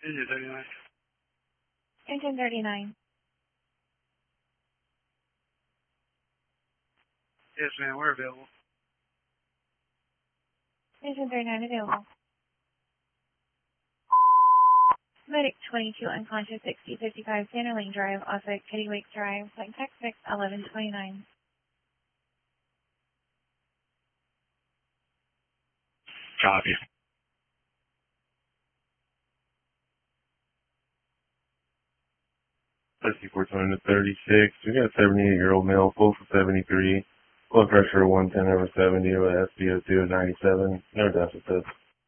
Engine 39. Engine 39. Yes, ma'am, we're available. Engine 39 available. Medic 22 unconscious 6055 Santa Lane Drive, Oswego, Kitty Wake Drive, Flight Tech 6 1129. Copy. Let's see, 420 to 36. We got a 78-year-old male, full for 73. Blood pressure 110/70 with SpO2 at 97. No deficits.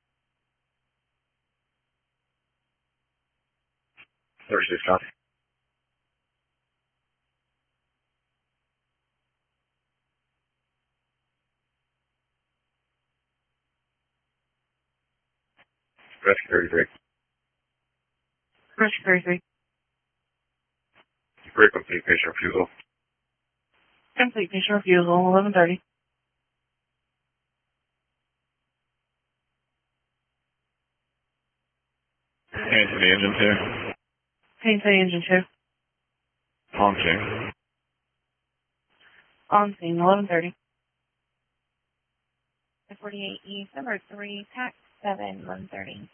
36, copy. Rescue 33. Rescue 33. Great complete patient refusal. Complete patient refusal, 1130. Hands to the engine, too. Pain to the engine 2. On scene. On scene, 1130. 48 East, number 3, TAC 7, 1130.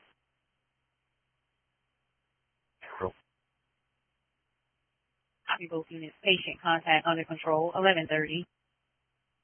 Copy both units. Patient contact under control, 1130.